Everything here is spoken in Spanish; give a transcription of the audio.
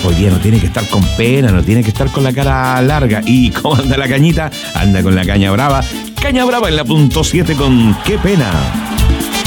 Hoy día no tiene que estar con pena, no tiene que estar con la cara larga. ¿Y cómo anda la cañita? Anda con la caña brava. Caña brava en la .7 con Qué Pena.